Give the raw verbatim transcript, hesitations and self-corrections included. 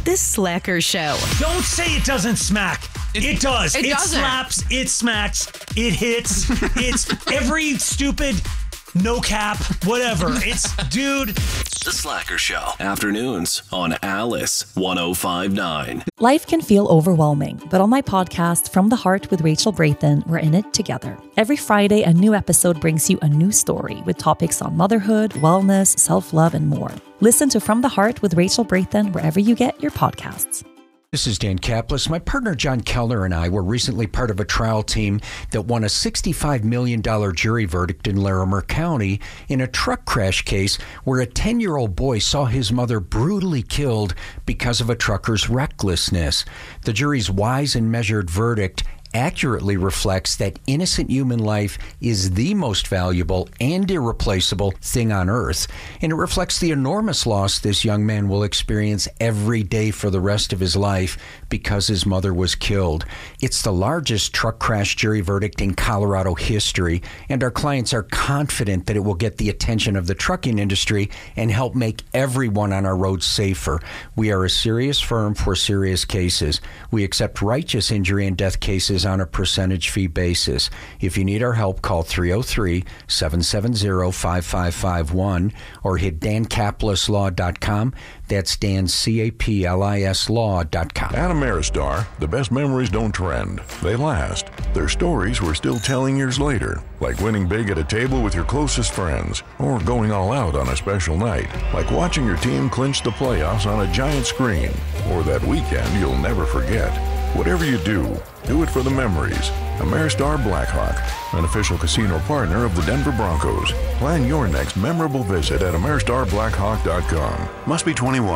The Slacker Show. Don't say it doesn't smack. It, it does. It, it doesn't. slaps. It smacks. It hits. It's every stupid no cap, whatever. It's, dude. The Slacker Show. Afternoons on Alice one oh five point nine. Life can feel overwhelming, but on my podcast, From the Heart with Rachel Braithen, we're in it together. Every Friday, a new episode brings you a new story with topics on motherhood, wellness, self-love, and more. Listen to From the Heart with Rachel Braithen wherever you get your podcasts. This is Dan Kaplis. My partner John Kellner and I were recently part of a trial team that won a sixty-five million dollars jury verdict in Larimer County in a truck crash case where a ten-year-old boy saw his mother brutally killed because of a trucker's recklessness. The jury's wise and measured verdict accurately reflects that innocent human life is the most valuable and irreplaceable thing on earth, and it reflects the enormous loss this young man will experience every day for the rest of his life because his mother was killed. It's the largest truck crash jury verdict in Colorado history, and our clients are confident that it will get the attention of the trucking industry and help make everyone on our roads safer. We are a serious firm for serious cases. We accept righteous injury and death cases on a percentage fee basis. If you need our help, call three oh three, seven seven zero, five five five one or hit dan kaplis law dot com. That's Dan, C A P L I S law dot com. At Ameristar, the best memories don't trend. They last. Their stories we're still telling years later, like winning big at a table with your closest friends, or going all out on a special night, like watching your team clinch the playoffs on a giant screen, or that weekend you'll never forget. Whatever you do, do it for the memories. Ameristar Blackhawk, an official casino partner of the Denver Broncos. Plan your next memorable visit at ameristar blackhawk dot com. Must be twenty-one.